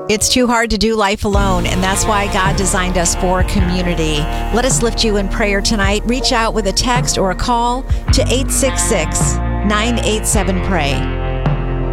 It's too hard to do life alone, and that's why God designed us for community. Let us lift you in prayer tonight. Reach out with a text or a call to 866-987-PRAY.